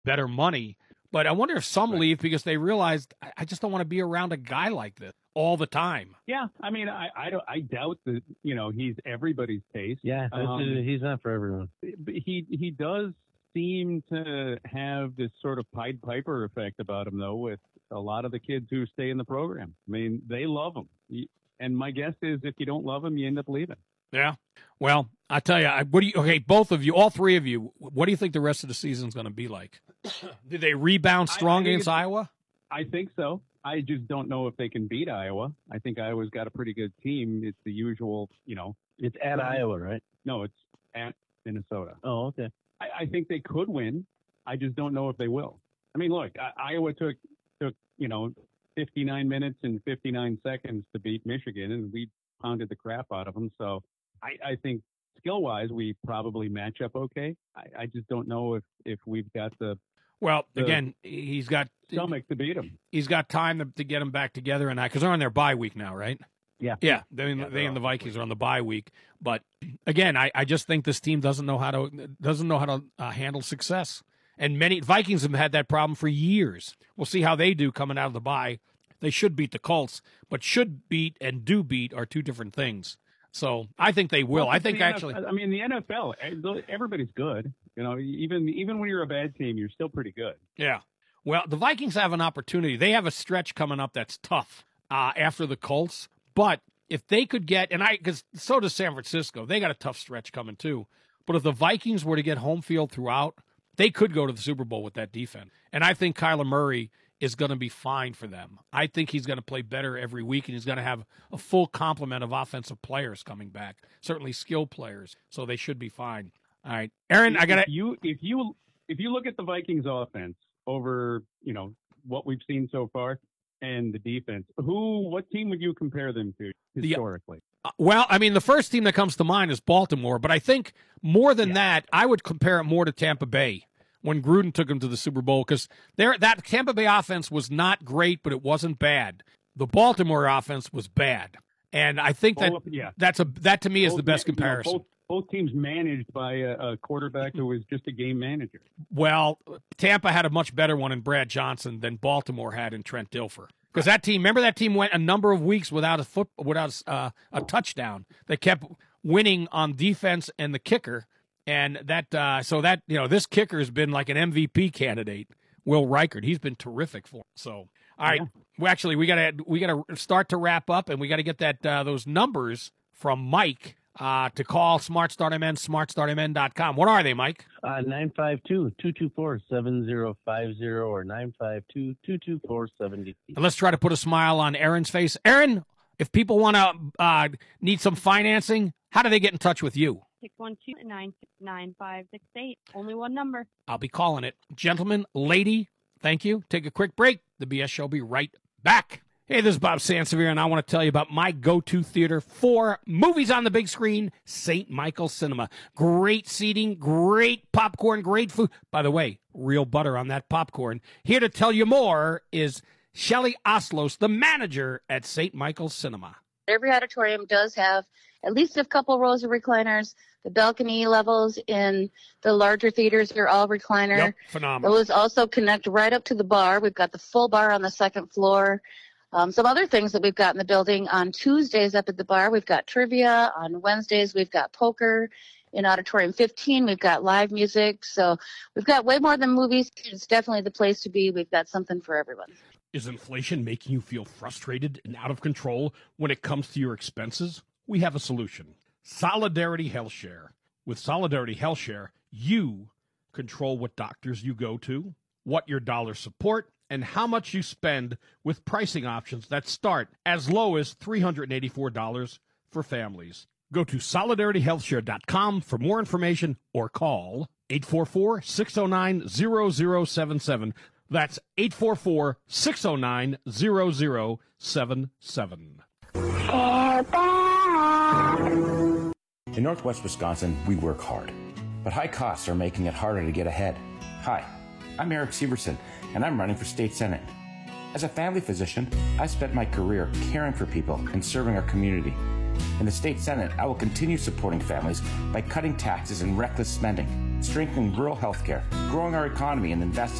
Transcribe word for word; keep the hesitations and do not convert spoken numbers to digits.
better money. But I wonder if some right. leave because they realized, I, I just don't want to be around a guy like this all the time. Yeah, I mean, I I, don't, I doubt that, you know, he's everybody's taste. Yeah, um, he's not for everyone. But he, he does seem to have this sort of Pied Piper effect about him, though, with a lot of the kids who stay in the program. I mean, they love him. And my guess is if you don't love him, you end up leaving. Yeah. Well, I tell you, I, what do you, okay, both of you, all three of you, what do you think the rest of the season is going to be like? Did they rebound strong I, I against Iowa? I think so. I just don't know if they can beat Iowa. I think Iowa's got a pretty good team. It's the usual, you know. It's at um, Iowa, right? No, it's at Minnesota. Oh, okay. I, I think they could win. I just don't know if they will. I mean, look, I, Iowa took, took, you know, fifty-nine minutes and fifty-nine seconds to beat Michigan, and we pounded the crap out of them. So I, I think skill-wise, we probably match up okay. I, I just don't know if, if we've got the well. The again, he's got stomach to beat them. He's got time to, to get them back together, and because they're on their bye week now, right? Yeah, yeah. They, yeah, they and the Vikings are on the bye week, but again, I, I just think this team doesn't know how to doesn't know how to uh, handle success. And many Vikings have had that problem for years. We'll see how they do coming out of the bye. They should beat the Colts, but should beat and do beat are two different things. So I think they will. Well, I think the actually. N F L, I mean, the N F L, everybody's good. You know, even even when you're a bad team, you're still pretty good. Yeah. Well, the Vikings have an opportunity. They have a stretch coming up that's tough uh, after the Colts. But if they could get, and I, because so does San Francisco, they got a tough stretch coming too. But if the Vikings were to get home field throughout, they could go to the Super Bowl with that defense. And I think Kyler Murray is going to be fine for them. I think he's going to play better every week, and he's going to have a full complement of offensive players coming back, certainly skilled players. So they should be fine. All right, Aaron, if, I got to you if you if you look at the Vikings offense over, you know, what we've seen so far and the defense, who what team would you compare them to historically? The, uh, well, I mean, the first team that comes to mind is Baltimore, but I think more than yeah. that, I would compare it more to Tampa Bay when Gruden took them to the Super Bowl, because there that Tampa Bay offense was not great, but it wasn't bad. The Baltimore offense was bad, and I think that both, yeah. that's a that to me is both, the best comparison. You know, both, both teams managed by a, a quarterback who was just a game manager. Well, Tampa had a much better one in Brad Johnson than Baltimore had in Trent Dilfer. Because that team, remember that team went a number of weeks without a foot, without a, uh, a touchdown. They kept winning on defense and the kicker, and that uh, so that you know this kicker has been like an M V P candidate. Will Reichert, he's been terrific for him. So all right, yeah. we actually we gotta we gotta start to wrap up, and we gotta get that uh, those numbers from Mike uh, to call Smart Start M N, smart start m n dot com. What are they, Mike? Uh, nine five two, two two four, seven zero five zero or nine five two, two two four, seven zero. And let's try to put a smile on Aaron's face. Aaron, if people want to uh, need some financing, how do they get in touch with you? six one two, nine six nine, five six eight. Only one number. I'll be calling it. Gentlemen, lady, thank you. Take a quick break. The B S Show will be right back. Hey, this is Bob Sansevier, and I want to tell you about my go-to theater for movies on the big screen, Saint Michael Cinema. Great seating, great popcorn, great food. By the way, real butter on that popcorn. Here to tell you more is Shelley Oslos, the manager at Saint Michael Cinema. Every auditorium does have at least a couple rows of recliners. The balcony levels in the larger theaters are all recliner. Yep, phenomenal. Those also connect right up to the bar. We've got the full bar on the second floor. Um, some other things that we've got in the building on Tuesdays up at the bar, we've got trivia. On Wednesdays, we've got poker. In Auditorium fifteen, we've got live music. So we've got way more than movies. It's definitely the place to be. We've got something for everyone. Is inflation making you feel frustrated and out of control when it comes to your expenses? We have a solution. Solidarity Health Share. With Solidarity Health Share, you control what doctors you go to, what your dollars support, and how much you spend with pricing options that start as low as three hundred eighty-four dollars for families. Go to solidarity health share dot com for more information or call eight four four, six oh nine, zero zero seven seven. That's eight four four, six oh nine, zero zero seven seven. In Northwest Wisconsin, we work hard, but high costs are making it harder to get ahead. Hi, I'm Eric Severson, and I'm running for state senate. As a family physician, I spent my career caring for people and serving our community. In the state senate, I will continue supporting families by cutting taxes and reckless spending. strengthening rural healthcare, growing our economy, and investing